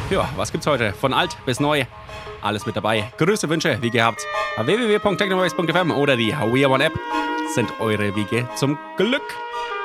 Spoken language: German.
Ja, was gibt's heute? Von alt bis neu. Alles mit dabei. Grüße, Wünsche, wie gehabt. www.technovoice.fm oder die We Are One App sind eure Wege zum Glück.